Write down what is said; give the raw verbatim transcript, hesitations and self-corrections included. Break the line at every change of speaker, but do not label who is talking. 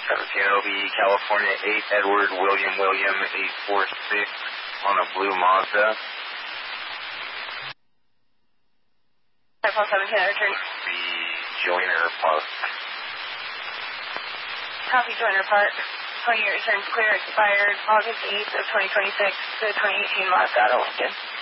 seventeen O B, California, eight Edward, William, William, eight four six on a blue Mazda.
Airport seventeen, return.
The Joyner Park.
Copy, Joyner Park. twenty-eight returns clear, expired August eighth of twenty twenty-six to twenty eighteen Moscato, Lincoln.